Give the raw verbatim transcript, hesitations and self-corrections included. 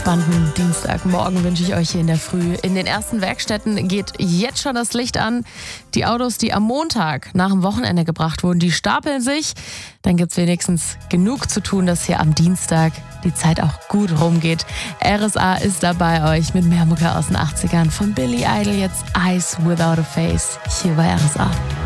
entspannten Dienstagmorgen wünsche ich euch hier in der Früh. In den ersten Werkstätten geht jetzt schon das Licht an. Die Autos, die am Montag nach dem Wochenende gebracht wurden, die stapeln sich. Dann gibt es wenigstens genug zu tun, dass hier am Dienstag die Zeit auch gut rumgeht. R S A ist da bei euch mit mehr Mucke aus den achtzigern. Von Billy Idol jetzt Eyes Without a Face hier bei R S A.